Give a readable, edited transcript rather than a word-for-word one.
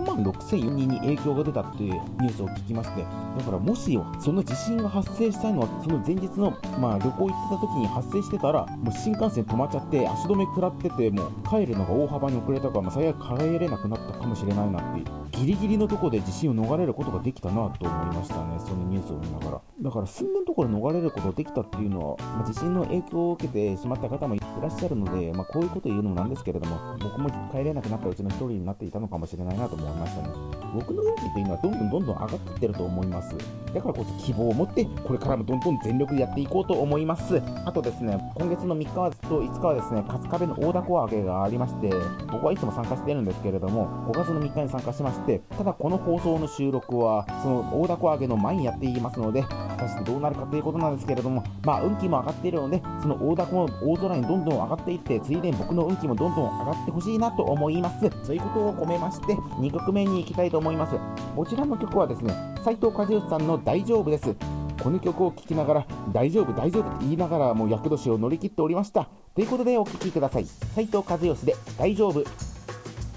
万6004人に影響が出たっていうニュースを聞きまして、だからもしその地震が発生したのはその前日の、旅行行ってた時に発生してたら、もう新幹線止まっちゃって足止め食らってて、もう帰るのが大幅に遅れたから、最悪帰れなくなったかもしれないなっていう、ギリギリのところで地震を逃れることができたなと思いましたね、そのニュースを見ながら。だから数年のところで逃れることができたっていうのは、地震の影響を受けてしまった方もいらっしゃるので、こういうこと言うのもなんですけれども、僕も帰れなくなったうちの一人になっていたのかもしれないなと思いましたね。僕の運気というのはどんどん上がっていってると思います。だからこそ希望を持ってこれからもどんどん全力でやっていこうと思います。あとですね、今月の3日と5日はですね、春日部の大凧揚げがありまして、僕はいつも参加しているんですけれども、5月の3日に参加しまして、ただこの放送の収録はその大凧揚げの前にやっていますので、果たしてどうなるかということなんですけれども、運気も上がっているので、その大凧の大空にどんどん上がっていって、ついでに僕の運気もどんどん上がってほしいなと思います。そういうことを込めまして2曲目に行きたいと思います。こちらの曲はですね、斉藤和義さんの大丈夫です。この曲を聴きながら大丈夫大丈夫と言いながらもう厄年を乗り切っておりました。ということでお聴きください。斉藤和義で大丈夫。